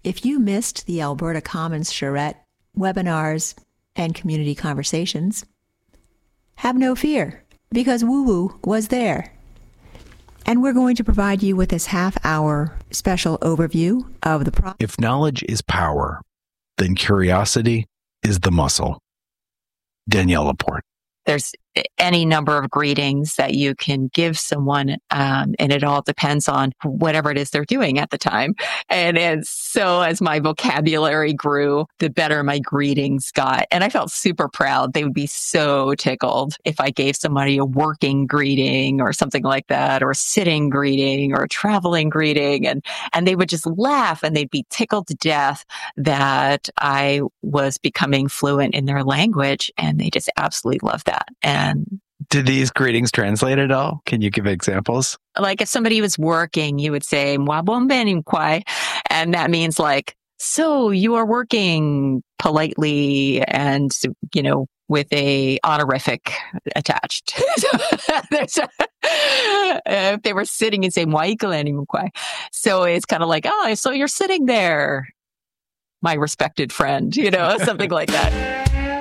If you missed the Alberta Commons Charrette webinars and community conversations, have no fear, because Woo Woo was there. And we're going to provide you with this half-hour special overview of the process. If knowledge is power, then curiosity is the muscle. Danielle Laporte. There's any number of greetings that you can give someone, and it all depends on whatever it is they're doing at the time. And so as my vocabulary grew, the better my greetings got. And I felt super proud. They would be so tickled if I gave somebody a working greeting or something like that, or a sitting greeting or a traveling greeting. And they would just laugh, and they'd be tickled to death that I was becoming fluent in their language. And they just absolutely loved that. And did these greetings translate at all? Can you give examples? Like if somebody was working, you would say, "Mwabombenim kwai," and that means like, so you are working politely and, with a honorific attached. If they were sitting and saying, "Mwaikaleni kwai," so it's kind of like, oh, so you're sitting there, my respected friend, something like that.